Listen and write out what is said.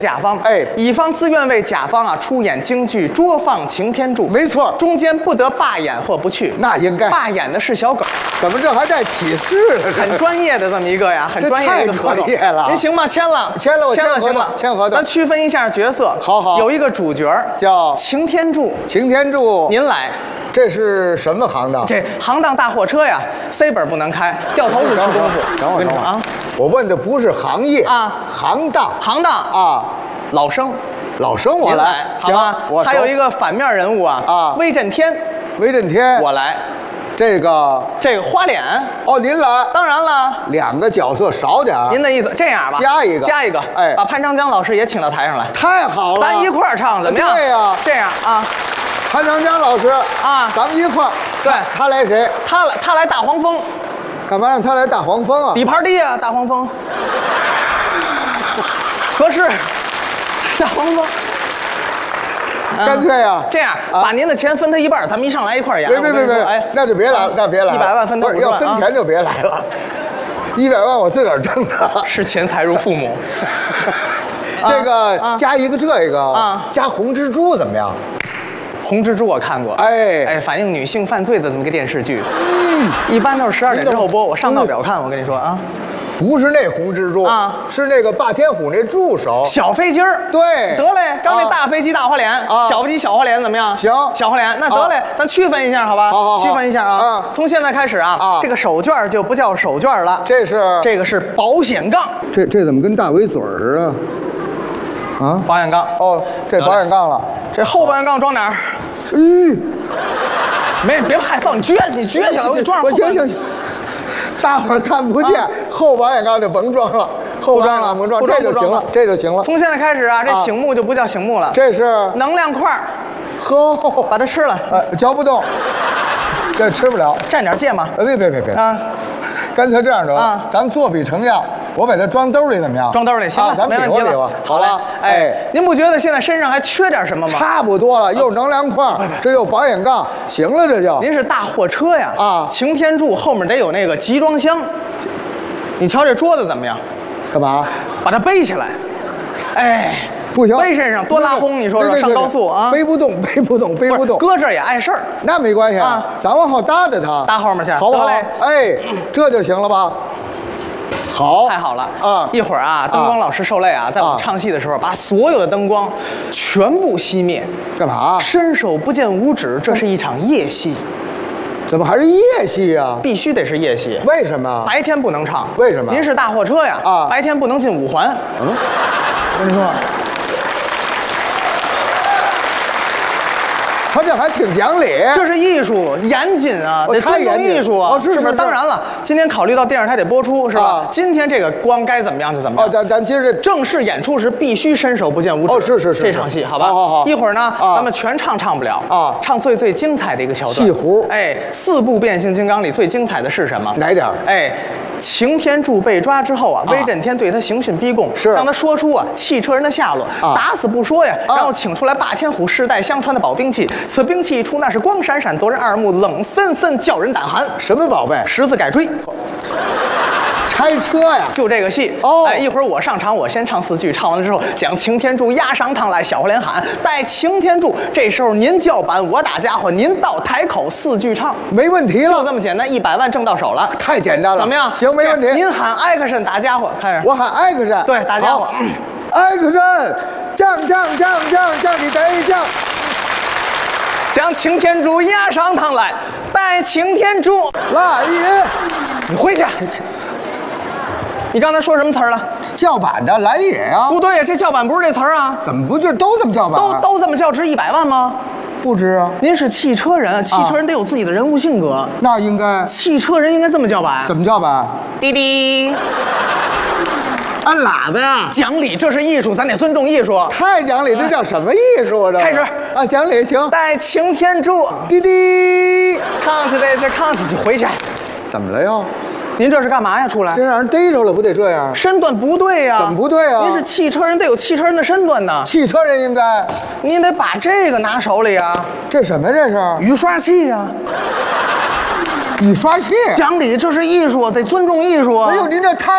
甲方， 哎乙方自愿为甲方出演京剧《捉放擎天柱》， 没错， 中间不得罢演或不去。 那应该罢演的是小狗， 怎么这还带启示了？ 很专业的这么一个呀，很专业的一个合同。 太专业了您行吗？签了， 签了，我签了， 行了，签合同。 咱区分一下角色， 好， 有一个主角叫擎天柱， 擎天柱， 您来。 这是什么行当？ 这行当大货车呀，C 本不能开，掉头是吃功夫。 等会儿啊， 我问的不是行业啊， 行当啊，老生。 老生我来， 好吧？ 我还有一个反面人物啊，威震天， 威震天， 我来。 这个花脸哦，您来。 当然了 ，2个角色少点。 您的意思这样吧？ 加一个， 哎，把潘长江老师也请到台上来。 太好了， 咱一块儿唱怎么样？ 对呀， 这样啊， 潘长江老师啊，咱们一块儿。 对， 他来谁？ 他来大黄蜂。 干嘛让他来大黄蜂啊？ 底盘低啊，大黄蜂。合适，大黄蜂。 干脆啊， 这样把您的钱分他一半，咱们一上来一块儿演。 别，哎，那就别来了，那别来了。 100万分他50万， 要分钱就别来了。100万我自个儿挣的。 视钱财如父母。 这个加一个这个加红蜘蛛怎么样？ 红蜘蛛我看过，哎，反映女性犯罪的这么个电视剧，一般都是12点之后播。我上闹表看，我跟你说啊。 不是那红蜘蛛啊， 是那个霸天虎那助手小飞机儿。 对， 得嘞，刚那大飞机大花脸，小飞机小花脸怎么样？ 行， 小花脸，那得嘞，咱区分一下好吧？ 好， 区分一下啊。从现在开始这个手绢就不叫手绢了，这个是保险杠。 这怎么跟大围嘴似的？啊， 保险杠。 哦，这保险杠了。 这后保险杠装哪儿？别害臊，你撅起来，我给你装上。 行。大伙儿看不见，后保险杠就甭装了，后保险杠甭装，这就行了，这就行了。 从现在开始这醒目就不叫醒目了， 这是能量块儿。 呵， 把它吃了， 嚼不动，这吃不了。 蘸点芥末。 别啊！干脆这样得了，咱们作比成样，我把它装兜里怎么样？ 装兜里行了， 咱们比划比划。好了，哎， 您不觉得现在身上还缺点什么吗？ 差不多了，又能量块，这又保险杠，行了，这就。 您是大货车呀？擎天柱后面得有那个集装箱。你瞧这桌子怎么样？ 干嘛？ 把它背起来。哎， 不行， 背身上多拉轰，你说说上高速啊？ 背不动。 搁这儿也碍事儿。 那没关系啊，咱往后搭它， 搭后面去， 好不好？哎，这就行了吧？好， 太好了啊！一会儿灯光老师受累在我们唱戏的时候，把所有的灯光全部熄灭。 干嘛？ 伸手不见五指，这是一场夜戏。 怎么还是夜戏呀？ 必须得是夜戏。 为什么？ 白天不能唱。 为什么？ 您是大货车呀！白天不能进5环。我跟你说。 他这还挺讲理， 这是艺术，严谨啊，得尊重艺术啊， 是不是？ 当然了，今天考虑到电视台得播出，是吧？今天这个光该怎么样就怎么样。 咱今儿这正式演出时必须伸手不见五指。 是。 这场戏，好吧？ 好。 一会儿呢，咱们全唱不了唱最精彩的一个桥段。 戏胡。 哎，4部变形金刚里最精彩的是什么？ 哪点？ 哎。擎天柱被抓之后威震天对他刑讯逼供，让他说出汽车人的下落，打死不说呀，然后请出来霸天虎世代相传的宝兵器，此兵器一出，那是光闪闪夺人耳目，冷森森叫人胆寒。 什么宝贝 ？10字改锥。 拆车呀， 就这个戏哎，一会儿我上场，我先唱4句，唱完了之后将擎天柱押上堂来，小花脸喊带擎天柱，这时候您叫板，我打家伙，您到台口4句唱， 没问题了， 就这么简单，100万挣到手了， 太简单了， 怎么样？ 行，没问题。 您喊action打家伙，开始， 我喊action， 对，打家伙 ，action，将你得将。 将擎天柱押上堂来，带擎天柱来也， 你回去。你刚才说什么词儿了？ 叫板的来也啊！ 不对呀，这叫板不是这词儿啊！ 怎么不就都这么叫板？ 都这么叫，值100万吗？ 不值啊！ 您是汽车人，汽车人得有自己的人物性格。 那应该， 汽车人应该这么叫板。 怎么叫板？ 滴滴。 按喇叭呀！ 讲理，这是艺术，咱得尊重艺术。 太讲理，这叫什么艺术啊？这开始啊，讲理行。 带擎天柱， 滴滴， 扛起来，扛起去，回去。 怎么了又？ 您这是干嘛呀？出来， 这让人逮着了，不得这样？ 身段不对呀！ 怎么不对啊？ 您是汽车人，得有汽车人的身段呢。 汽车人应该， 您得把这个拿手里啊。 这什么呀？这是雨刷器呀。 雨刷器， 讲理，这是艺术，得尊重艺术啊。 哎呦，您这太